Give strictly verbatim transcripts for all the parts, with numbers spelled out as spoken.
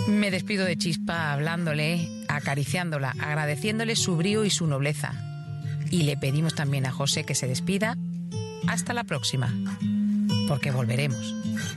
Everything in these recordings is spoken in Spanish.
Me despido de Chispa hablándole, acariciándola, agradeciéndole su brío y su nobleza. Y le pedimos también a José que se despida. Hasta la próxima, porque volveremos.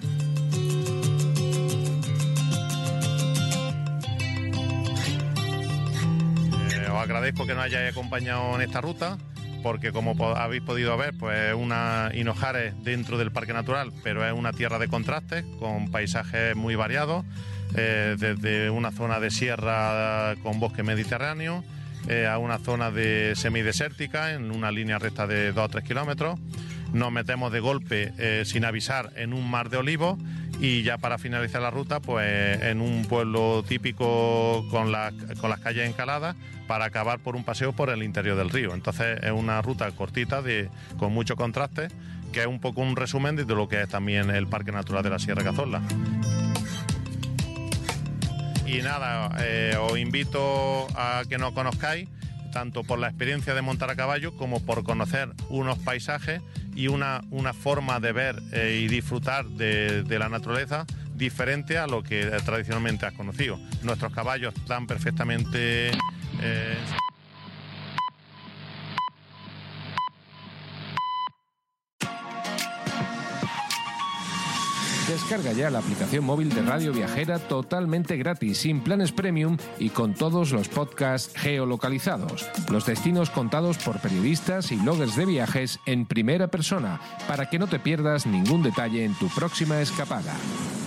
Eh, os agradezco que nos hayáis acompañado en esta ruta, porque como habéis podido ver, pues es una Hinojares dentro del Parque Natural, pero es una tierra de contrastes, con paisajes muy variados, eh, desde una zona de sierra con bosque mediterráneo, eh, a una zona de semidesértica, en una línea recta de dos o tres kilómetros. Nos metemos de golpe, eh, sin avisar, en un mar de olivos, y ya para finalizar la ruta, pues en un pueblo típico con, la, con las calles encaladas, para acabar por un paseo por el interior del río. Entonces es una ruta cortita, de, con mucho contraste, que es un poco un resumen de lo que es también el Parque Natural de la Sierra Cazorla. Y nada, eh, os invito a que nos conozcáis, tanto por la experiencia de montar a caballo como por conocer unos paisajes y una, una forma de ver eh, y disfrutar de, de la naturaleza diferente a lo que tradicionalmente has conocido. Nuestros caballos están perfectamente... Eh... Descarga ya la aplicación móvil de Radio Viajera totalmente gratis, sin planes premium y con todos los podcasts geolocalizados. Los destinos contados por periodistas y bloggers de viajes en primera persona, para que no te pierdas ningún detalle en tu próxima escapada.